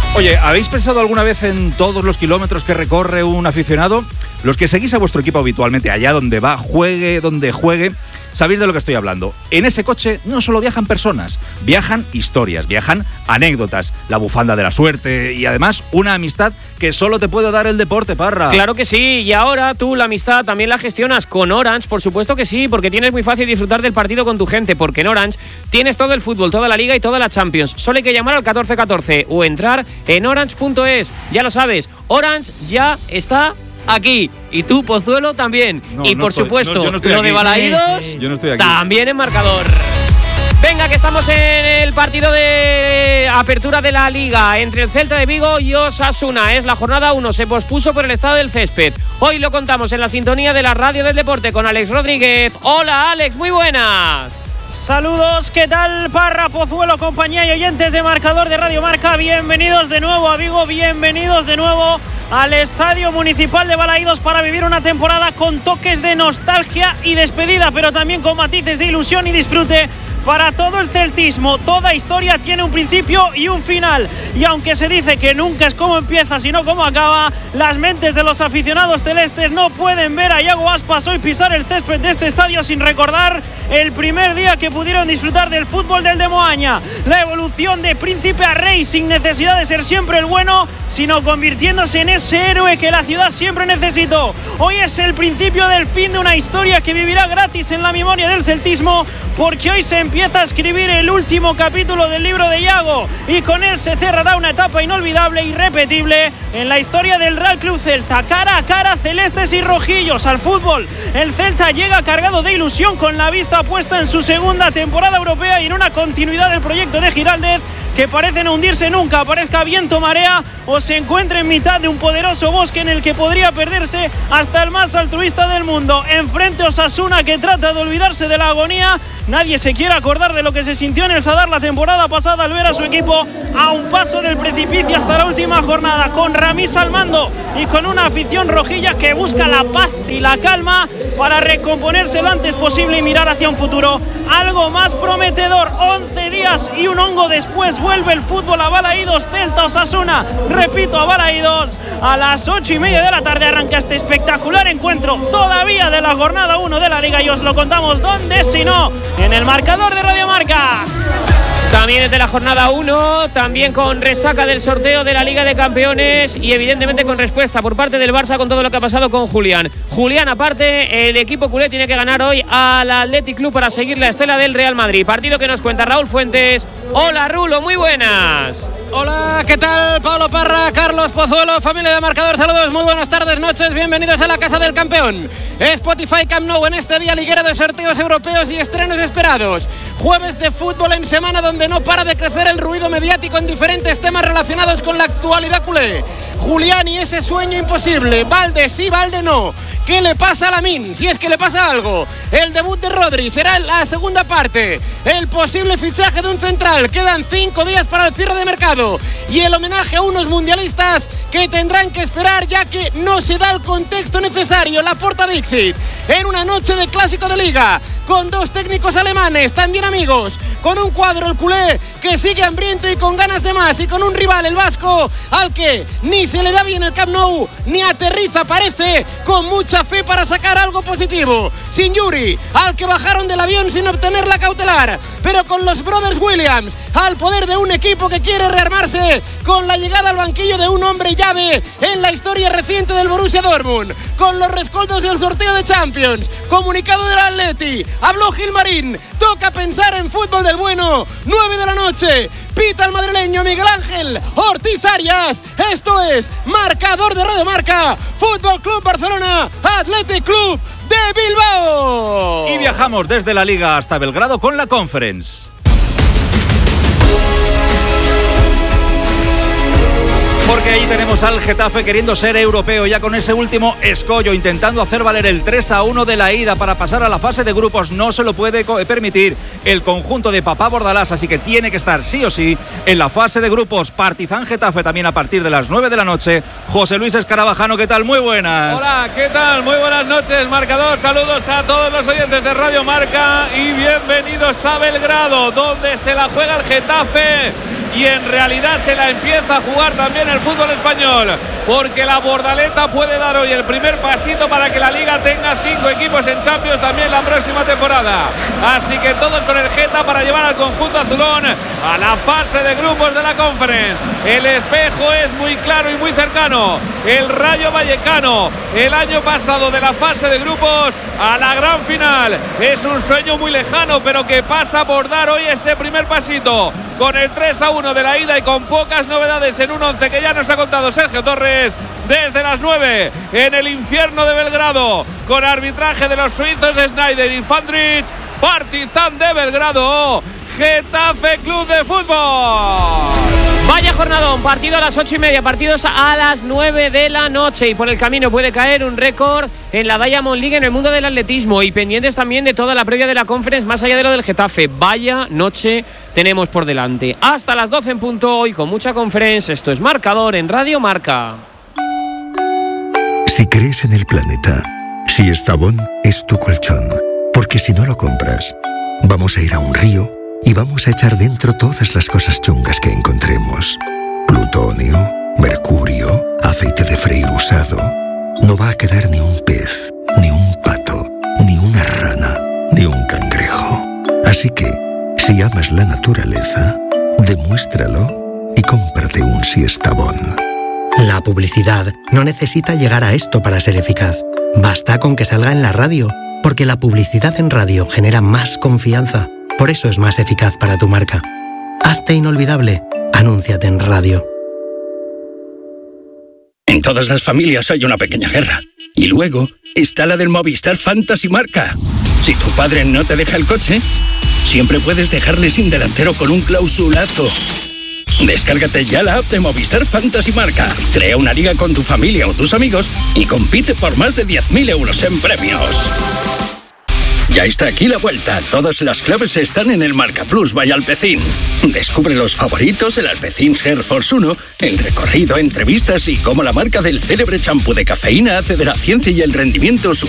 Oye, ¿habéis pensado alguna vez en todos los kilómetros que recorre un aficionado? Los que seguís a vuestro equipo habitualmente, allá donde va, juegue, donde juegue, sabéis de lo que estoy hablando. En ese coche no solo viajan personas, viajan historias, viajan anécdotas, la bufanda de la suerte y además una amistad que solo te puede dar el deporte, Parra. Claro que sí, y ahora tú la amistad también la gestionas con Orange, por supuesto que sí, porque tienes muy fácil disfrutar del partido con tu gente, porque en Orange tienes todo el fútbol, toda la Liga y toda la Champions. Solo hay que llamar al 1414 o entrar en orange.es. Ya lo sabes, Orange ya está aquí, y tú, Pozuelo, también. Y por supuesto, lo de Balaídos también en marcador. Venga, que estamos en el partido de apertura de la Liga entre el Celta de Vigo y Osasuna. Es la jornada 1, se pospuso por el estado del césped. Hoy lo contamos en la sintonía de la Radio del Deporte con Alex Rodríguez. Hola, Alex, muy buenas. Saludos, ¿qué tal? Parra, Pozuelo, compañía y oyentes de Marcador de Radio Marca. Bienvenidos de nuevo a Vigo, bienvenidos de nuevo al Estadio Municipal de Balaídos para vivir una temporada con toques de nostalgia y despedida, pero también con matices de ilusión y disfrute para todo el celtismo. Toda historia tiene un principio y un final, y aunque se dice que nunca es como empieza sino como acaba, las mentes de los aficionados celestes no pueden ver a Iago Aspas hoy pisar el césped de este estadio sin recordar el primer día que pudieron disfrutar del fútbol del Demoaña, la evolución de príncipe a rey sin necesidad de ser siempre el bueno, sino convirtiéndose en ese héroe que la ciudad siempre necesitó. Hoy es el principio del fin de una historia que vivirá gratis en la memoria del celtismo, porque hoy se empieza a escribir el último capítulo del libro de Iago, y con él se cerrará una etapa inolvidable e irrepetible en la historia del Real Club Celta. Cara a cara, celestes y rojillos al fútbol. El Celta llega cargado de ilusión, con la vista puesta en su segunda temporada europea y en una continuidad del proyecto de Giraldez que parece no hundirse nunca, aparezca viento o marea o se encuentre en mitad de un poderoso bosque en el que podría perderse hasta el más altruista del mundo. Enfrente Osasuna, que trata de olvidarse de la agonía. Nadie se quiere acordar de lo que se sintió en el Sadar la temporada pasada al ver a su equipo a un paso del precipicio hasta la última jornada, con Ramis al mando y con una afición rojilla que busca la paz y la calma para recomponerse lo antes posible y mirar hacia un futuro algo más prometedor. 11 días y un hongo después vuelve el fútbol a Balaídos. Celta Osasuna, repito, a Balaídos a las 8:30 de la tarde arranca este espectacular encuentro todavía de la jornada 1 de la Liga, y os lo contamos donde si no en el marcador de Radio Marca. También es de la jornada 1, también con resaca del sorteo de la Liga de Campeones y evidentemente con respuesta por parte del Barça con todo lo que ha pasado con Julián. Julián, aparte, el equipo culé tiene que ganar hoy al Athletic Club para seguir la estela del Real Madrid. Partido que nos cuenta Raúl Fuentes. Hola, Rulo, muy buenas. Hola, ¿qué tal? Pablo Parra, Carlos Pozuelo, familia de Marcador, saludos, muy buenas tardes, noches, bienvenidos a la Casa del Campeón. Spotify Camp Nou en este día liguero de sorteos europeos y estrenos esperados. Jueves de fútbol en semana donde no para de crecer el ruido mediático en diferentes temas relacionados con la actualidad culé. Julián y ese sueño imposible, Valde sí, Valde no. ¿Qué le pasa a Lamine? Si es que le pasa algo. El debut de Rodri será en la segunda parte. El posible fichaje de un central. Quedan 5 días para el cierre de mercado. Y el homenaje a unos mundialistas que tendrán que esperar, ya que no se da el contexto necesario. Laporta Dixit, en una noche de clásico de liga, con 2 técnicos alemanes, también amigos, con un cuadro, el culé, que sigue hambriento y con ganas de más, y con un rival, el vasco, al que ni se le da bien el Camp Nou, ni aterriza, parece, con mucha fe para sacar algo positivo. Sin Yuri, al que bajaron del avión sin obtener la cautelar, pero con los Brothers Williams, al poder de un equipo que quiere rearmarse, con la llegada al banquillo de un hombre llave en la historia reciente del Borussia Dortmund, con los rescoldos del sorteo de Champions, comunicado del Atleti, habló Gilmarín, toca pensar en fútbol del bueno. 9 de la noche, pita el madrileño Miguel Ángel Ortiz Arias. Esto es Marcador de Radio Marca. Fútbol Club Barcelona, Athletic Club de Bilbao. Y viajamos desde la Liga hasta Belgrado con la Conference. Porque ahí tenemos al Getafe queriendo ser europeo, ya con ese último escollo, intentando hacer valer el 3-1 de la ida para pasar a la fase de grupos. No se lo puede permitir el conjunto de Papá Bordalás, así que tiene que estar sí o sí en la fase de grupos. Partizan Getafe también a partir de las 9 de la noche. José Luis Escarabajano, ¿qué tal? Muy buenas. Hola, ¿qué tal? Muy buenas noches, Marcador. Saludos a todos los oyentes de Radio Marca y bienvenidos a Belgrado, donde se la juega el Getafe y en realidad se la empieza a jugar también el fútbol español, porque la Bordaleta puede dar hoy el primer pasito para que la Liga tenga 5 equipos en Champions también la próxima temporada. Así que todos con el Geta para llevar al conjunto azulón a la fase de grupos de la Conference. El espejo es muy claro y muy cercano. El Rayo Vallecano, el año pasado de la fase de grupos a la gran final, es un sueño muy lejano, pero que pasa por dar hoy ese primer pasito con el 3-1 de la ida y con pocas novedades en un 11 que ya nos ha contado Sergio Torres desde las 9 en el infierno de Belgrado, con arbitraje de los suizos Snyder y Fandrich. Partizan de Belgrado, Getafe Club de Fútbol. Vaya jornadón, partido a las 8:30, partidos a las 9 de la noche y por el camino puede caer un récord en la Diamond League en el mundo del atletismo y pendientes también de toda la previa de la Conference más allá de lo del Getafe. Vaya noche tenemos por delante. Hasta las 12 en punto hoy con mucha Conference. Esto es Marcador en Radio Marca. Si crees en el planeta, si Estavón es tu colchón, porque si no lo compras, vamos a ir a un río y vamos a echar dentro todas las cosas chungas que encontremos. Plutonio, mercurio, aceite de freír usado. No va a quedar ni un pez, ni un pato, ni una rana, ni un cangrejo. Así que, si amas la naturaleza, demuéstralo y cómprate un Siestabón. La publicidad no necesita llegar a esto para ser eficaz. Basta con que salga en la radio, porque la publicidad en radio genera más confianza. Por eso es más eficaz para tu marca. Hazte inolvidable. Anúnciate en radio. En todas las familias hay una pequeña guerra. Y luego está la del Movistar Fantasy Marca. Si tu padre no te deja el coche, siempre puedes dejarle sin delantero con un clausulazo. Descárgate ya la app de Movistar Fantasy Marca. Crea una liga con tu familia o tus amigos y compite por más de 10.000 euros en premios. Ya está aquí la vuelta. Todas las claves están en el Marca Plus by Alpecin. Descubre los favoritos, el Alpecin Hair Force 1, el recorrido, entrevistas y cómo la marca del célebre champú de cafeína hace de la ciencia y el rendimiento su